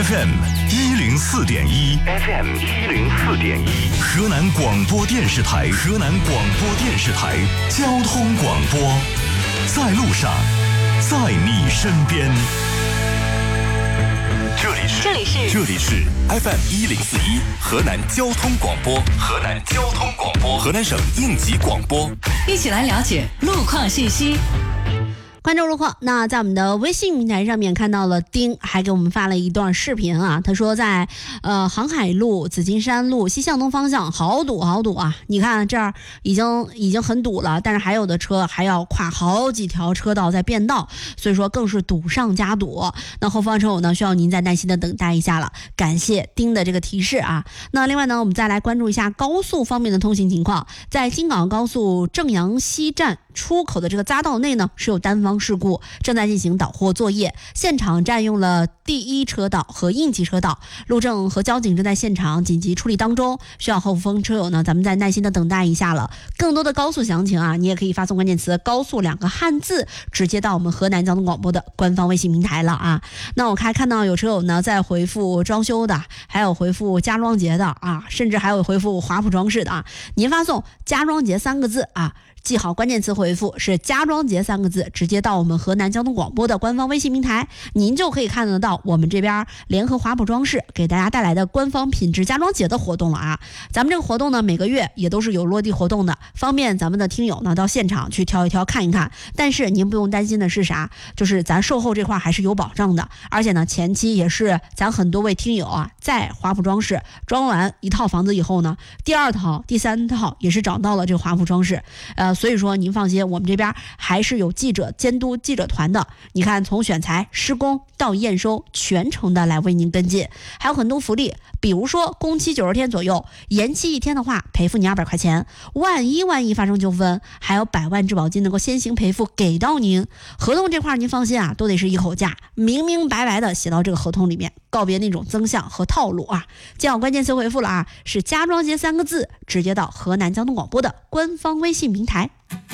FM104.1，河南广播电视台交通广播，在路上，在你身边。这里是 FM1041 河南交通广播，河南省应急广播， 一起来了解路况信息。 关注路况，那在我们的微信平台上面看到了丁还给我们发了一段视频啊，他说在航海路、紫金山路西向东方向好堵啊！你看这儿已经很堵了，但是还有的车还要跨好几条车道在变道，所以说更是堵上加堵。那后方车友呢需要您再耐心的等待一下了，感谢丁的这个提示啊。那另外呢，我们再来关注一下高速方面的通行情况，在京港高速正阳西站出口的这个匝道内呢是有单方事故，正在进行导货作业，现场占用了第一车道和应急车道，路政和交警正在现场紧急处理当中，需要后方车友呢咱们再耐心的等待一下了。更多的高速详情啊，你也可以发送关键词高速2个汉字直接到我们河南交通广播的官方微信平台了啊。那我还看到有车友呢在回复装修的，还有回复家装节的啊，甚至还有回复华普装饰的啊，您发送家装节3个字啊，记好关键词回复是家装节3个字，直接到我们河南交通广播的官方微信平台，您就可以看得到我们这边联合华普装饰给大家带来的官方品质家装节的活动了啊。咱们这个活动呢每个月也都是有落地活动的，方便咱们的听友呢到现场去挑一挑看一看。但是您不用担心的是啥，就是咱售后这块还是有保障的，而且呢前期也是咱很多位听友啊在华普装饰装完一套房子以后呢，第2套第3套也是找到了这个华普装饰，所以说您放心，我们这边还是有记者监督记者团的，你看从选材、施工到验收全程的来为您跟进，还有很多福利，比如说工期90天左右，延期1天的话赔付你200块钱，万一发生纠纷，还有100万质保金能够先行赔付给到您。合同这块您放心啊，都得是一口价，明明白白的写到这个合同里面，告别那种增项和套路啊。记好关键词回复了啊，是家装节3个字，直接到河南交通广播的官方微信平台。